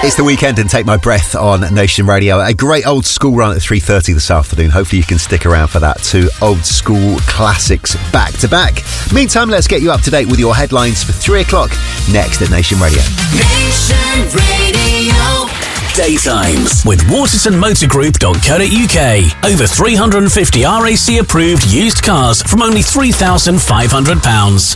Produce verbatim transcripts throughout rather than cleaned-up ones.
It's the weekend and Take My Breath on Nation Radio. A great old school run at three thirty this afternoon. Hopefully you can stick around for that. Two old school classics back to back. Meantime, let's get you up to date with your headlines for three o'clock next at Nation Radio. Nation Radio. Daytimes with waterton motor group dot co dot uk. Over three hundred fifty R A C approved used cars from only three thousand five hundred pounds.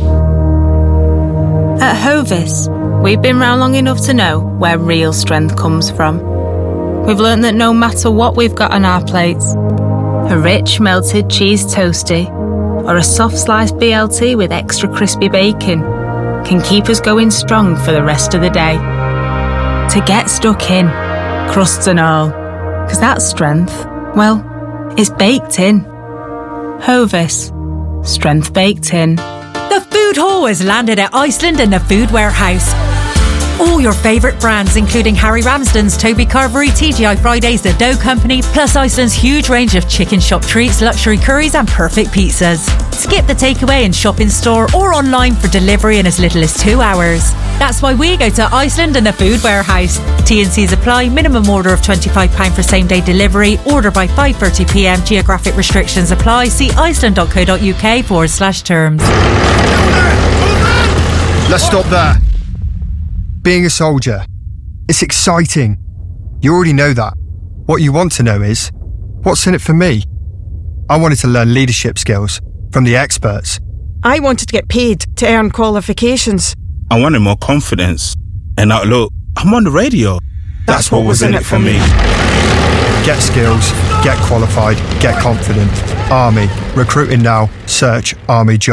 At Hovis, we've been round long enough to know where real strength comes from. We've learned that no matter what we've got on our plates, a rich melted cheese toastie or a soft sliced B L T with extra crispy bacon can keep us going strong for the rest of the day. To get stuck in, crusts and all, because that strength, well, it's baked in. Hovis, strength baked in. The food haul has landed at Iceland and the Food Warehouse. All your favourite brands, including Harry Ramsden's, Toby Carvery, T G I Fridays, The Dough Company, plus Iceland's huge range of chicken shop treats, luxury curries and perfect pizzas. Skip the takeaway and shop in store or online for delivery in as little as two hours. That's why we go to Iceland and the Food Warehouse. T and C's apply. Minimum order of twenty-five pounds for same day delivery. Order by five thirty p m. Geographic restrictions apply. See iceland dot co dot uk forward slash terms. Let's stop there. Being a soldier, it's exciting. You already know that. What you want to know is, what's in it for me? I wanted to learn leadership skills from the experts. I wanted to get paid to earn qualifications. I wanted more confidence. And now look, I'm on the radio. That's, That's what, what was in it for me. Get skills, get qualified, get confident. Army. Recruiting now. Search Army Jobs.